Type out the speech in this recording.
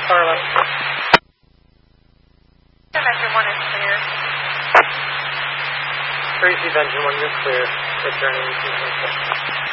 Carla. Engine 1 is clear. Tracy, Engine 1, you're clear. Returning to